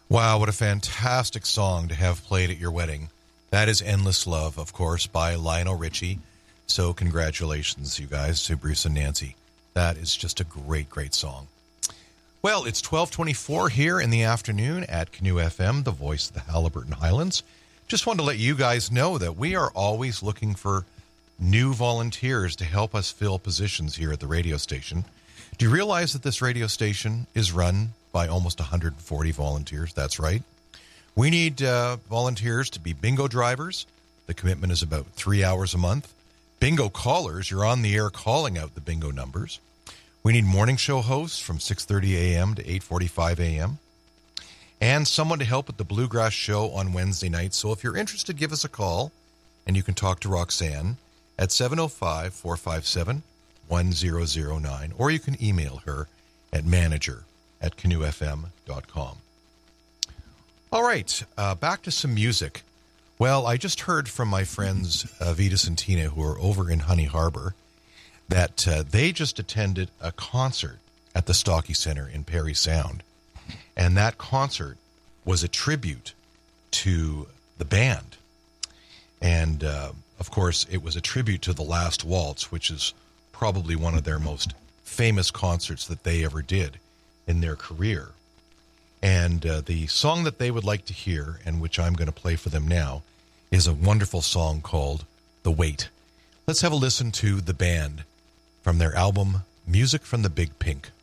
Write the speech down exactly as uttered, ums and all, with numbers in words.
Wow, what a fantastic song to have played at your wedding. That is Endless Love, of course, by Lionel Richie. So congratulations, you guys, to Bruce and Nancy. That is just a great, great song. Well, it's twelve twenty-four here in the afternoon at Canoe F M, the voice of the Haliburton Highlands. Just wanted to let you guys know that we are always looking for new volunteers to help us fill positions here at the radio station. Do you realize that this radio station is run by almost one hundred forty volunteers? That's right. We need uh, volunteers to be bingo drivers. The commitment is about three hours a month. Bingo callers, you're on the air calling out the bingo numbers. We need morning show hosts from six thirty a.m. to eight forty-five a.m. and someone to help with the Bluegrass Show on Wednesday nights. So if you're interested, give us a call, and you can talk to Roxanne at seven oh five, four five seven, one oh oh nine, or you can email her at manager at canoe f m dot com. All right, uh, back to some music. Well, I just heard from my friends uh, Vitas and Tina, who are over in Honey Harbor, that uh, they just attended a concert at the Stocky Center in Parry Sound. And that concert was a tribute to the band. And, uh, of course, it was a tribute to The Last Waltz, which is probably one of their most famous concerts that they ever did in their career. And uh, the song that they would like to hear, and which I'm going to play for them now, is a wonderful song called The Wait. Let's have a listen to the band from their album Music from the Big Pink.